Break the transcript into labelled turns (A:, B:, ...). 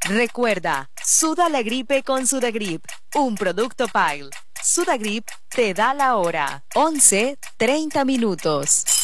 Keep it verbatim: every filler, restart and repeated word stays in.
A: Recuerda, suda la gripe con Sudagrip, un producto Pile. Sudagrip te da la hora, once treinta minutos.